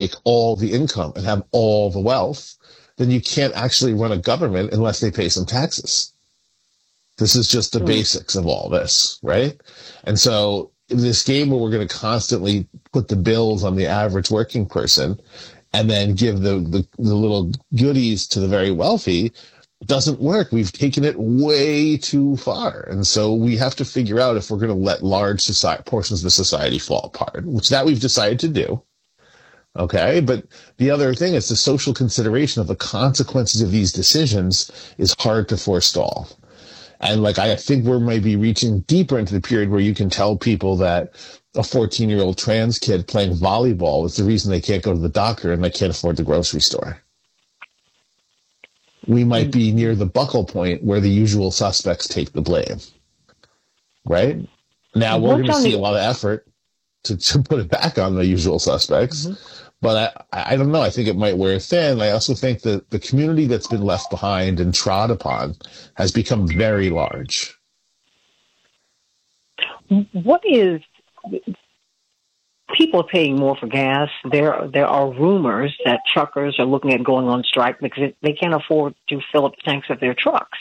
make all the income and have all the wealth, then you can't actually run a government unless they pay some taxes. This is just the basics of all this, right? And so in this game where we're going to constantly put the bills on the average working person and then give the little goodies to the very wealthy, doesn't work. We've taken it way too far. And so we have to figure out if we're going to let large portions of the society fall apart, which that we've decided to do. Okay. But the other thing is the social consideration of the consequences of these decisions is hard to forestall. And I think we're maybe reaching deeper into the period where you can tell people that a 14-year-old trans kid playing volleyball is the reason they can't go to the doctor and they can't afford the grocery store. We might be near the buckle point where the usual suspects take the blame. Right? Now we're going to see a lot of effort to put it back on the usual suspects. Mm-hmm. But I don't know. I think it might wear thin. I also think that the community that's been left behind and trod upon has become very large. What is people are paying more for gas? There are rumors that truckers are looking at going on strike because they can't afford to fill up the tanks of their trucks.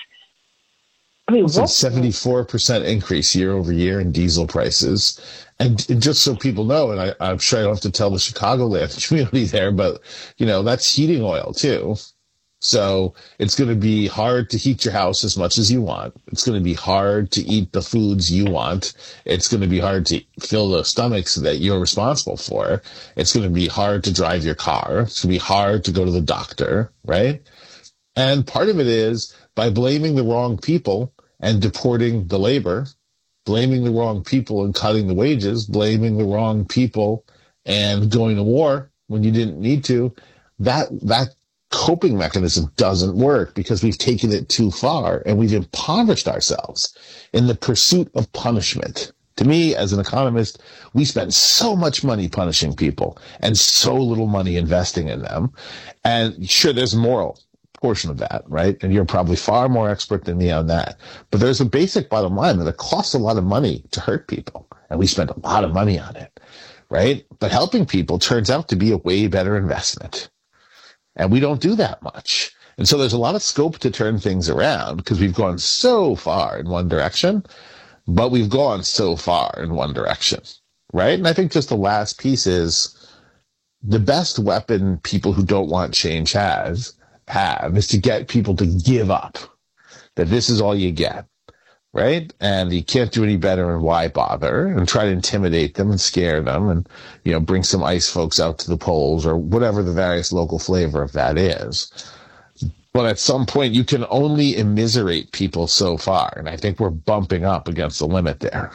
I mean, it's a 74% increase year over year in diesel prices. And just so people know, and I'm sure I don't have to tell the Chicagoland community there, but, that's heating oil too. So it's going to be hard to heat your house as much as you want. It's going to be hard to eat the foods you want. It's going to be hard to fill the stomachs that you're responsible for. It's going to be hard to drive your car. It's going to be hard to go to the doctor, right? And part of it is by blaming the wrong people and deporting the labor, blaming the wrong people and cutting the wages, blaming the wrong people and going to war when you didn't need to, that coping mechanism doesn't work because we've taken it too far and we've impoverished ourselves in the pursuit of punishment. To me, as an economist, we spend so much money punishing people and so little money investing in them. And sure, there's a moral portion of that, right? And you're probably far more expert than me on that. But there's a basic bottom line that it costs a lot of money to hurt people. And we spend a lot of money on it, right? But helping people turns out to be a way better investment. And we don't do that much. And so there's a lot of scope to turn things around because we've gone so far in one direction, but we've gone so far in one direction, right? And I think just the last piece is the best weapon people who don't want change have is to get people to give up, that this is all you get, right? And you can't do any better, and why bother? And try to intimidate them and scare them and, bring some ICE folks out to the polls or whatever the various local flavor of that is. But at some point, you can only immiserate people so far, and I think we're bumping up against the limit there.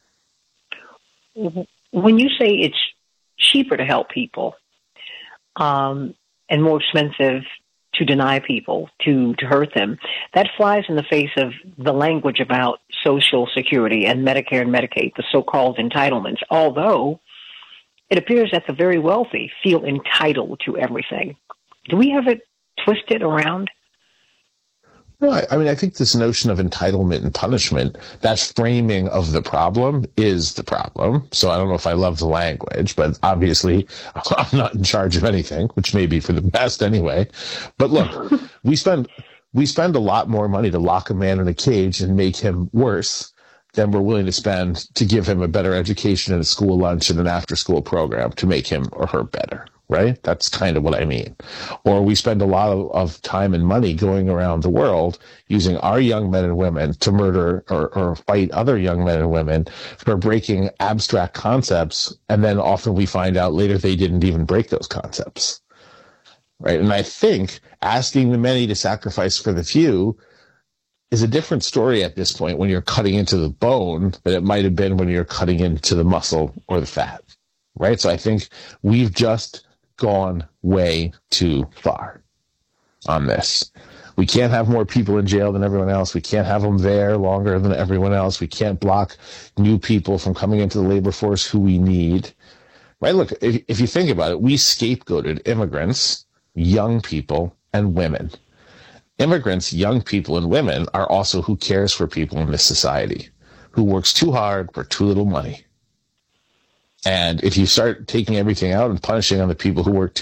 When you say it's cheaper to help people and more expensive to deny people, to hurt them, that flies in the face of the language about Social Security and Medicare and Medicaid, the so-called entitlements, although it appears that the very wealthy feel entitled to everything. Do we have it twisted around? No, I think this notion of entitlement and punishment, that framing of the problem is the problem. So I don't know if I love the language, but obviously I'm not in charge of anything, which may be for the best anyway. But look, we spend a lot more money to lock a man in a cage and make him worse than we're willing to spend to give him a better education and a school lunch and an after-school program to make him or her better. Right? That's kind of what I mean. Or we spend a lot of time and money going around the world using our young men and women to murder or fight other young men and women for breaking abstract concepts. And then often we find out later they didn't even break those concepts. Right? And I think asking the many to sacrifice for the few is a different story at this point when you're cutting into the bone than it might have been when you're cutting into the muscle or the fat. Right? So I think we've just gone way too far on this. We can't have more people in jail than everyone else. We can't have them there longer than everyone else. We can't block new people from coming into the labor force who we need. Right? Look, if you think about it, we scapegoated immigrants, young people, and women. Immigrants, young people, and women are also who cares for people in this society, who works too hard for too little money. And if you start taking everything out and punishing on the people who work too